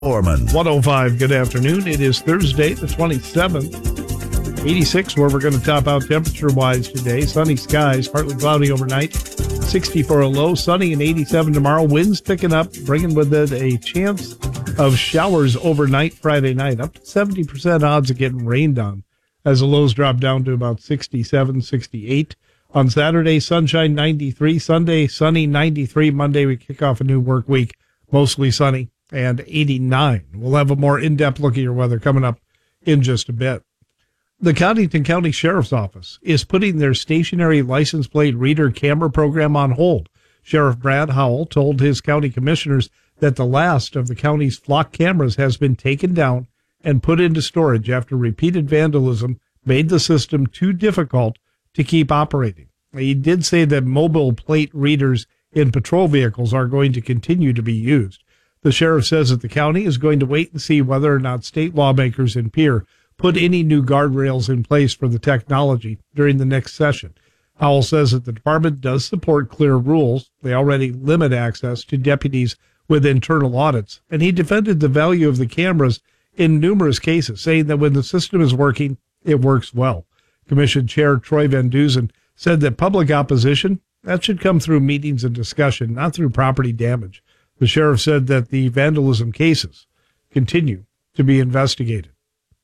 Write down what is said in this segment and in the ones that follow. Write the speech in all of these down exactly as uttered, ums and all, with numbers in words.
Orman. one oh five, good afternoon. It is Thursday, the twenty-seventh. eighty-six, where we're going to top out temperature-wise today. Sunny skies, partly cloudy overnight. sixty for a low, sunny and eighty-seven tomorrow. Winds picking up, bringing with it a chance of showers overnight Friday night. Up to seventy percent odds of getting rained on as the lows drop down to about sixty-seven, sixty-eight. On Saturday, sunshine ninety-three. Sunday, sunny ninety-three. Monday, we kick off a new work week, mostly sunny, and eighty-nine. We'll have a more in-depth look at your weather coming up in just a bit. The Cottington County Sheriff's Office is putting their stationary license plate reader camera program on hold. Sheriff Brad Howell told his county commissioners that the last of the county's flock cameras has been taken down and put into storage after repeated vandalism made the system too difficult to keep operating. He did say that mobile plate readers in patrol vehicles are going to continue to be used. The sheriff says that the county is going to wait and see whether or not state lawmakers in Pierre put any new guardrails in place for the technology during the next session. Howell says that the department does support clear rules. They already limit access to deputies with internal audits, and he defended the value of the cameras in numerous cases, saying that when the system is working, it works well. Commission Chair Troy Van Duzen said that public opposition, that should come through meetings and discussion, not through property damage. The sheriff said that the vandalism cases continue to be investigated.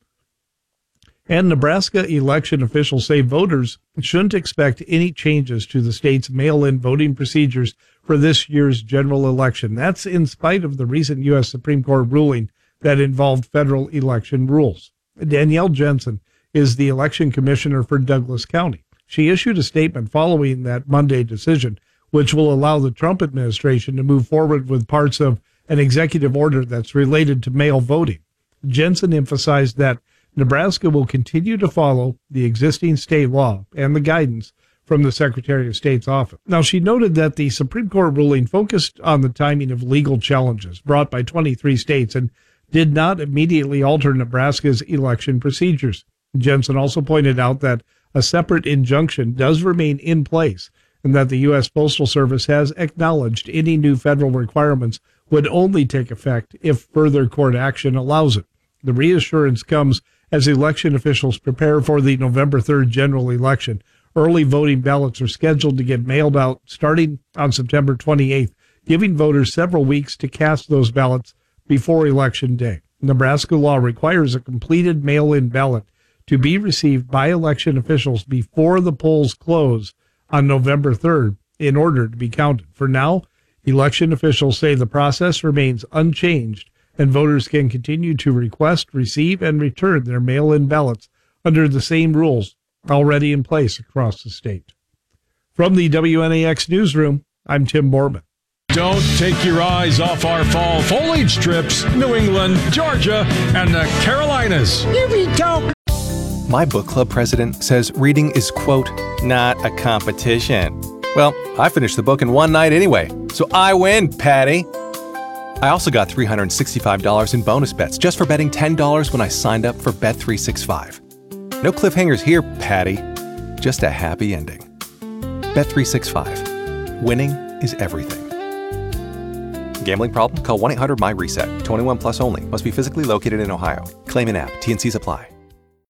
And Nebraska election officials say voters shouldn't expect any changes to the state's mail-in voting procedures for this year's general election. That's in spite of the recent U S Supreme Court ruling that involved federal election rules. Danielle Jensen is the election commissioner for Douglas County. She issued a statement following that Monday decision, which will allow the Trump administration to move forward with parts of an executive order that's related to mail voting. Jensen emphasized that Nebraska will continue to follow the existing state law and the guidance from the Secretary of State's office. Now, she noted that the Supreme Court ruling focused on the timing of legal challenges brought by twenty-three states and did not immediately alter Nebraska's election procedures. Jensen also pointed out that a separate injunction does remain in place and that the U S Postal Service has acknowledged any new federal requirements would only take effect if further court action allows it. The reassurance comes as election officials prepare for the November third general election. Early voting ballots are scheduled to get mailed out starting on September twenty-eighth, giving voters several weeks to cast those ballots before Election Day. Nebraska law requires a completed mail-in ballot to be received by election officials before the polls close on November third in order to be counted. For now, election officials say the process remains unchanged and voters can continue to request, receive, and return their mail-in ballots under the same rules already in place across the state. From the W N A X newsroom, I'm Tim Borman. Don't take your eyes off our fall foliage trips, New England, Georgia, and the Carolinas. Here we go. My book club president says reading is, quote, not a competition. Well, I finished the book in one night anyway, so I win, Patty. I also got three hundred sixty-five dollars in bonus bets just for betting ten dollars when I signed up for Bet three sixty-five. No cliffhangers here, Patty. Just a happy ending. Bet three sixty-five. Winning is everything. Gambling problem? Call one eight hundred M Y RESET. twenty-one plus only. Must be physically located in Ohio. Claim in app. T and C's apply.